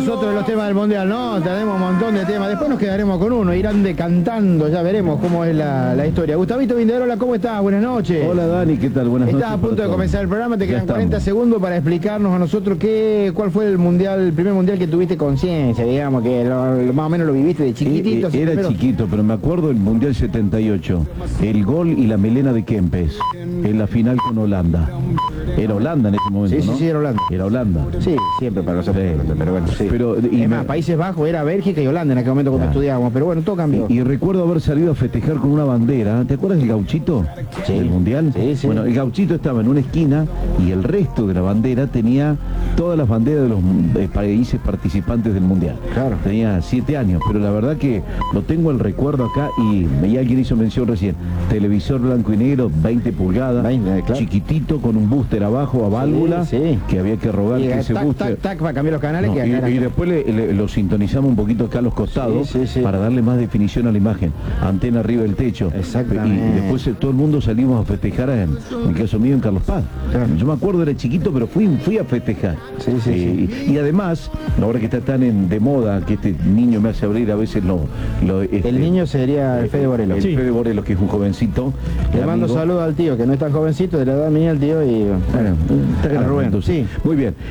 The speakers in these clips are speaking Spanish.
es otro de los temas del Mundial, ¿no? Tenemos un montón de temas. Después nos quedaremos con uno, irán decantando, ya veremos cómo es la historia. Gustavito Vinderola, ¿cómo estás? Buenas noches. Hola Dani, ¿qué tal? Buenas noches. Estás a punto de comenzar el programa, te quedan 40 segundos para explicarnos a nosotros cuál fue el primer mundial que tuviste conciencia, digamos, que más o menos lo viviste de chiquitito. Era chiquito, pero me acuerdo del Mundial 78, el gol y la melena de Kempes, en la final con Holanda. Era Holanda en ese momento, sí, ¿no? Sí, era Holanda. Era Holanda. Sí, siempre para nosotros, pero bueno, sí. Pero, es más, Países Bajos era Bélgica y Holanda en aquel momento cuando estudiábamos, pero bueno, todo cambió. Y recuerdo haber salido a festejar con una bandera. ¿Te acuerdas del gauchito? Sí. ¿Del Mundial? Sí. Bueno, el gauchito estaba en una esquina y el resto de la bandera tenía todas las banderas de los países participantes del Mundial. Claro. Tenía 7 años, pero la verdad que lo tengo el recuerdo acá y alguien hizo mención recién. Televisor blanco y negro, 20 pulgadas, 20, claro. Chiquitito, con un booster abajo a válvula, sí. que había que rogar Y que ese booster... Tac, va a cambiar los canales. No, que y después lo sintonizamos un poquito acá a los costados para darle más definición a la imagen. Antena arriba del techo. Exactamente. Y después todo el mundo salimos a festejar en el caso mío en Carlos Paz. Claro. Yo me acuerdo, era chiquito, pero fui a festejar. Sí. Y además, ahora que está tan de moda, que este niño me hace abrir a veces el niño sería el Fede Borelo. El Fede Borelo, que es un jovencito. Le mando saludos al tío, que no es tan jovencito, de la edad mía el tío, y bueno, está Rubén. Entonces. Sí. Muy bien.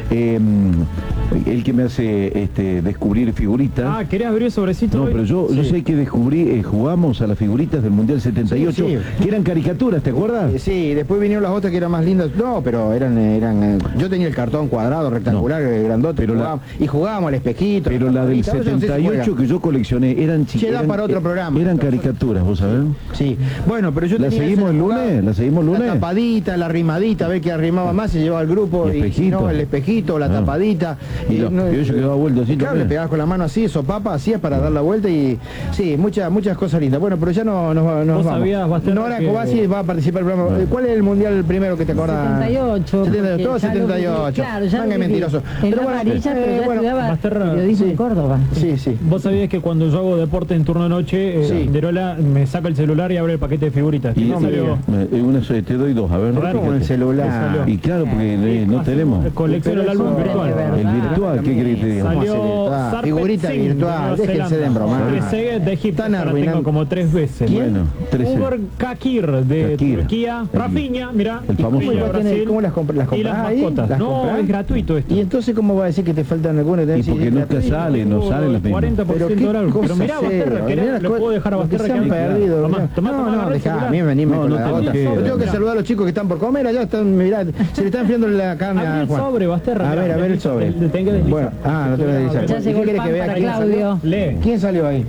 El que me hace descubrir figuritas. Ah, ¿querés abrir el sobrecito? No, hoy? pero yo sé que descubrí, jugamos a las figuritas del Mundial 78, Sí. que eran caricaturas, ¿te acuerdas? Sí, después vinieron las otras que eran más lindas. No, pero eran yo tenía el cartón cuadrado, rectangular, grandote, pero jugábamos al espejito. Pero la del ahorita, 78 que yo coleccioné eran chiquitas. Para otro programa. Eran caricaturas, ¿vos sabés? Sí. Bueno, pero yo ¿La seguimos el lunes? ¿La seguimos el lunes? La tapadita, la rimadita, a ver qué arrimaba más, se llevaba al grupo. Y si no, el espejito, la tapadita. Y eso quedaba vuelto así. Claro, le pegabas con la mano así, sopapa, así es para dar la vuelta y sí, muchas cosas lindas. Bueno, pero ya nos vamos. Sabías, Nora Cobasi va a participar del programa. ¿Cuál es el mundial primero que te acordás? 78. 78, todo 78. Claro, ya Manga mentiroso. Pero bueno, amarilla, pero ya estudiaba periodismo en Córdoba. Sí. Vos sabías que cuando yo hago deporte en turno de noche, Derola me saca el celular y abre el paquete de figuritas. Y no salió. te doy dos, a ver. Con el celular. Y claro, porque no tenemos. Colecciona el álbum virtual. El virtual, ¿qué querés que te diga? Salió figurita virtual, déjense de embromar. Trezeguet de Egipto, la tengo como 3 veces. Bueno, 13. Uber Kakir de Turquía. Rafinha, mirá. El famoso. ¿Cómo las compras? Y las mascotas. No, es gratuito esto. Y entonces, ¿cómo va a decir que te faltan algunas? Y porque nunca sale, no salen las mismas. 40% de horario. Pero mirá, Basterra, que le puedo dejar a Basterra que han perdido. No, dejá, a mí venime con la otra. Yo tengo que saludar a los chicos que están por comer, allá están, mirá, se le está enfriando la carne a Juan. Sobre, Basterra. A ver el sobre. Bueno, no te voy a decir. Ya llegó el pan para Claudio. ¿Quién salió ahí?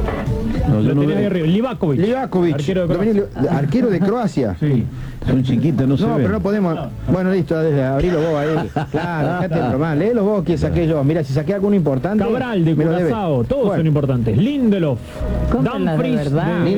No, yo no tenés ahí arriba. Livakovic. Arquero de Croacia. Sí. Son chiquitas, no se ven. No, pero no podemos. Bueno, listo, abrilo vos ahí. Claro, dejate de bromar. Léelo vos, que saqué yo. Mira, si saqué alguno importante. Cabral de Curazao, todos son importantes. Lindelof, Dumfries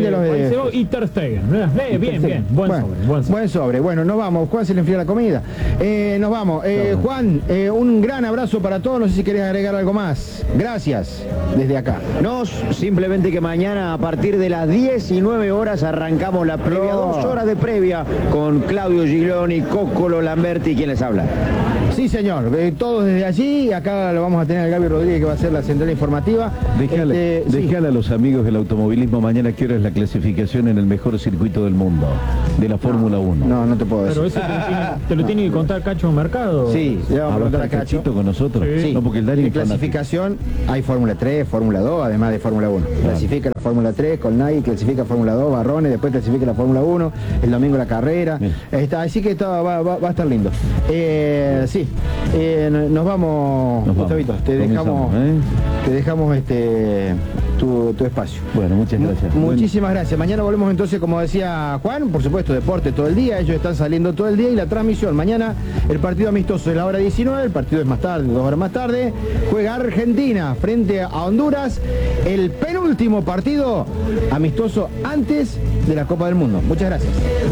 de y Ter Stegen. Bien. Buen sobre. Bueno, nos vamos. Juan se le enfría la comida. Nos vamos. Juan, un gran abrazo para todos. No sé si querés agregar algo más. Gracias. Desde acá. No, simplemente que mañana a partir de las 19 horas arrancamos la previa, 2 horas de previa con Claudio Gigloni, Cócolo Lamberti, quien les habla. Sí, señor, todos desde allí, acá lo vamos a tener a Gaby Rodríguez, que va a ser la central informativa. Déjale a los amigos del automovilismo mañana qué hora es la clasificación en el mejor circuito del mundo, de la Fórmula 1. No te puedo decir. Pero eso te lo tiene que contar Cacho Mercado. Sí, le vamos a preguntar a Cacho con nosotros. Sí. No, porque el Dani clasificación hay Fórmula 3, Fórmula 2, además de Fórmula 1. Claro. Clasifica la Fórmula 3 con Nagui, clasifica Fórmula 2, Barrones, después clasifica la Fórmula 1, el domingo la carrera. Así que va a estar lindo. Sí. Nos vamos, Gustavito, te dejamos tu espacio. Bueno, muchas gracias. Muchísimas gracias. Mañana volvemos entonces, como decía Juan, por supuesto, deporte todo el día, ellos están saliendo todo el día y la transmisión. Mañana el partido amistoso es la hora 19, el partido es más tarde, 2 horas más tarde, juega Argentina frente a Honduras, el penúltimo partido amistoso antes de la Copa del Mundo. Muchas gracias.